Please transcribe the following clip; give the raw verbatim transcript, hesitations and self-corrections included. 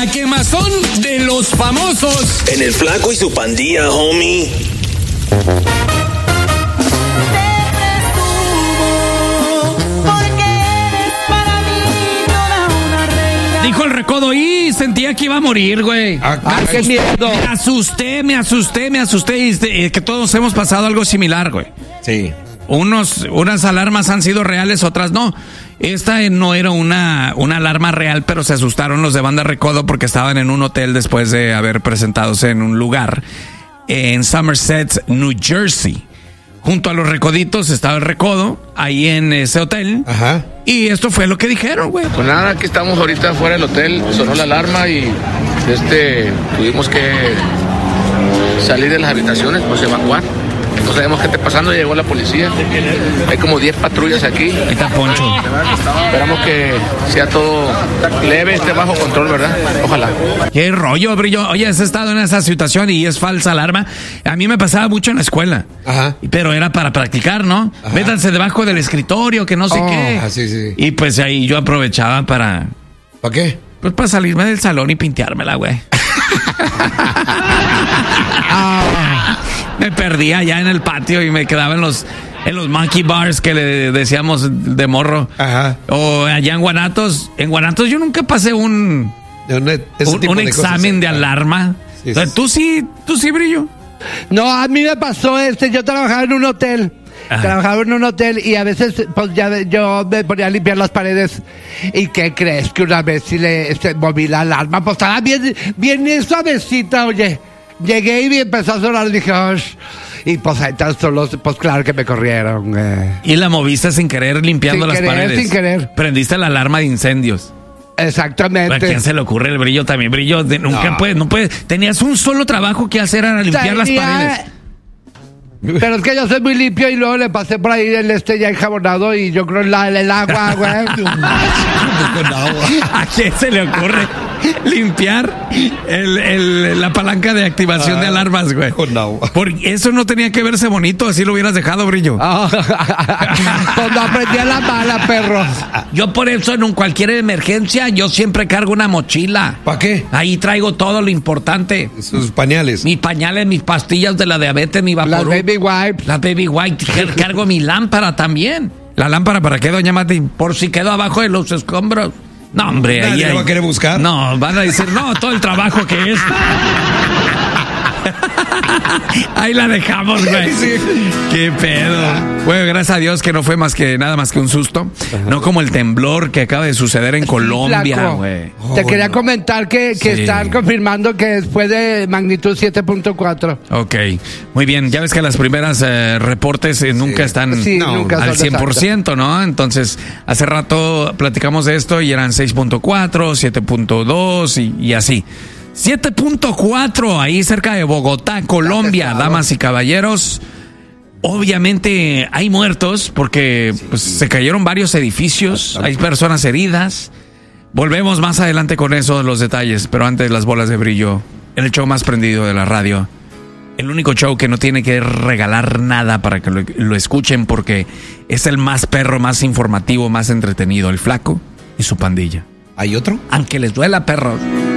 quemazón de los famosos. En el Flaco y su Pandilla, homie. Dijo el Recodo y sentía que iba a morir, güey. Ah, qué miedo. Me asusté, me asusté, me asusté. Y este, que todos hemos pasado algo similar, güey. Sí. Unos, unas alarmas han sido reales, otras no. Esta no era una, una alarma real, pero se asustaron los de Banda Recodo porque estaban en un hotel después de haber presentadose en un lugar en Somerset, New Jersey. Junto a los Recoditos estaba el Recodo, ahí en ese hotel. Ajá. Y esto fue lo que dijeron, güey. Pues nada, aquí estamos ahorita fuera del hotel, sonó la alarma y este tuvimos que salir de las habitaciones, pues evacuar. No sabemos qué está pasando, llegó la policía. Hay como diez patrullas aquí. Ahí está Poncho. Esperamos que sea todo leve, esté bajo control, ¿verdad? Ojalá. Qué rollo, Brillo. Oye, has estado en esa situación y es falsa alarma. A mí me pasaba mucho en la escuela. Ajá. Pero era para practicar, ¿no? Ajá. Métanse debajo del escritorio, que no sé Oh, qué. sí, sí. Y pues ahí yo aprovechaba para... ¿Para qué? Pues para salirme del salón y pinteármela, güey. Me perdía allá en el patio y me quedaba en los en los monkey bars que le decíamos de morro. Ajá. O allá en Guanatos. En Guanatos yo nunca pasé un, Un, ese un, tipo un de examen cosas, de ¿eh? alarma. Sí, O sea, sí. tú sí, tú sí, Brillo. No, a mí me pasó este, yo trabajaba en un hotel. Ajá. Trabajaba en un hotel y a veces pues ya yo me ponía a limpiar las paredes. ¿Y qué crees? Que una vez si le este, moví la alarma, pues estaba bien, bien suavecita, oye. Llegué y empezó a sonar y dije, "Osh". Y pues ahí tan solo, pues claro que me corrieron. Eh. Y la moviste sin querer limpiando Sin las querer, paredes. sin querer. Prendiste la alarma de incendios. Exactamente. ¿A quién se le ocurre el Brillo también? Brillo, de- nunca No. puede, no puede. Tenías un solo trabajo que hacer, era limpiar las Tenía- paredes. Pero es que yo soy muy limpio y luego le pasé por ahí el este ya enjabonado y yo creo la, el agua, güey. Con agua. ¿A quién se le ocurre limpiar el, el- la palanca de activación Ah, de alarmas, güey? con agua. Porque eso no tenía que verse bonito, así lo hubieras dejado, Brillo. Pues no aprendí a la mala, perro. Yo por eso en un cualquier emergencia yo siempre cargo una mochila. ¿Para qué? Ahí traigo todo lo importante. Sus pañales. Mis pañales, mis pastillas de la diabetes, mi Las vaporú. baby wipes. La baby white. Car- Cargo mi lámpara también. ¿La lámpara para qué, doña Mati? Por si quedo abajo de los escombros. No, hombre. Nadie ahí, la ahí- va a querer buscar. No, van a decir, no, todo el trabajo que es. Ahí la dejamos, güey. Sí. Qué pedo. Bueno, gracias a Dios que no fue más que nada más que un susto. No como el temblor que acaba de suceder en Colombia, Flaco. güey. Te Oh, quería no. comentar que, que Sí. están confirmando que fue de magnitud siete punto cuatro. Ok, muy bien. Ya ves que las primeras eh, reportes eh, nunca están Sí, No, nunca al son cien por ciento, ¿no? Entonces, hace rato platicamos de esto y eran seis punto cuatro, siete punto dos y, y así. siete punto cuatro, ahí cerca de Bogotá, Colombia, damas y caballeros. Obviamente hay muertos porque pues, se cayeron varios edificios, hay personas heridas. Volvemos más adelante con eso, los detalles, pero antes las bolas de brillo. El show más prendido de la radio. El único show que no tiene que regalar nada para que lo, lo escuchen porque es el más perro, más informativo, más entretenido. El Flaco y su Pandilla. ¿Hay otro? Aunque les duela, perros.